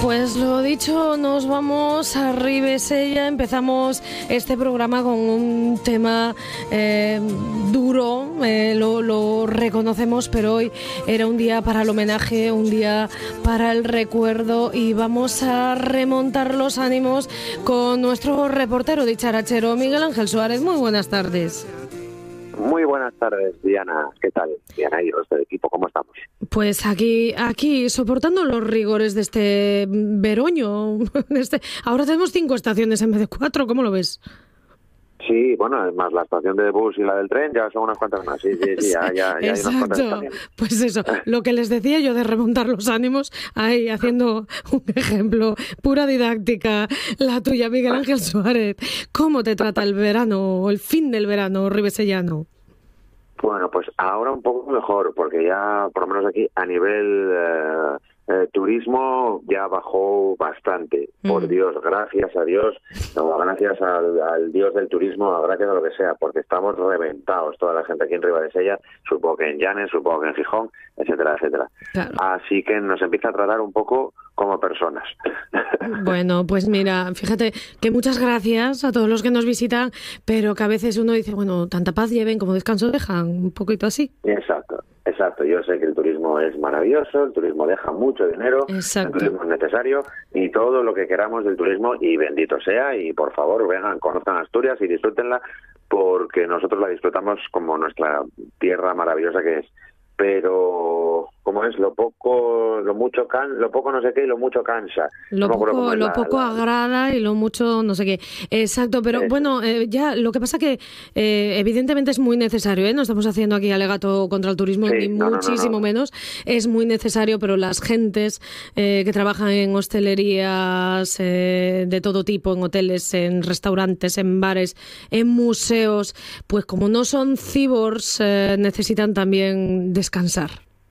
Pues lo dicho, nos vamos a Ribesella. Empezamos este programa con un tema duro, lo reconocemos, pero hoy era un día para el homenaje, un día para el recuerdo, y vamos a remontar los ánimos con nuestro reportero dicharachero Miguel Ángel Suárez. Muy buenas tardes. Muy buenas tardes, Diana. ¿Qué tal? Diana y el resto del equipo, ¿cómo estamos? Pues aquí soportando los rigores de este veroño. Ahora tenemos 5 estaciones en vez de 4, ¿cómo lo ves? Sí, bueno, además la estación de bus y la del tren ya son unas cuantas más. Sí, ya hay unas cuantas estaciones. Pues eso, lo que les decía yo de remontar los ánimos, ahí haciendo un ejemplo, pura didáctica, la tuya, Miguel Ángel Suárez. ¿Cómo te trata el verano, el fin del verano ribesellano? Bueno, pues ahora un poco mejor, porque ya, por lo menos aquí, a nivel turismo ya bajó bastante. Por Dios, gracias a Dios, gracias al Dios del turismo, gracias a lo que sea, porque estamos reventados, toda la gente aquí en Ribadesella, supongo que en Llanes, supongo que en Gijón, etcétera, etcétera. Claro. Así que nos empieza a tratar un poco como personas. Bueno, pues mira, fíjate que muchas gracias a todos los que nos visitan, pero que a veces uno dice, bueno, tanta paz lleven como descanso dejan, un poquito así. Exacto. Yo sé que el turismo es maravilloso, el turismo deja mucho dinero, Exacto. El turismo es necesario y todo lo que queramos del turismo, y bendito sea, y por favor vengan, conozcan Asturias y disfrútenla, porque nosotros la disfrutamos como nuestra tierra maravillosa que es. Pero, ¿cómo es? Lo poco no sé qué y lo mucho cansa. Lo poco agrada y lo mucho no sé qué. Exacto, pero bueno, ya lo que pasa que evidentemente es muy necesario, ¿eh? No estamos haciendo aquí alegato contra el turismo, sí, ni muchísimo menos. Es muy necesario, pero las gentes que trabajan en hostelerías de todo tipo, en hoteles, en restaurantes, en bares, en museos, pues como no son cibors, necesitan también descansar.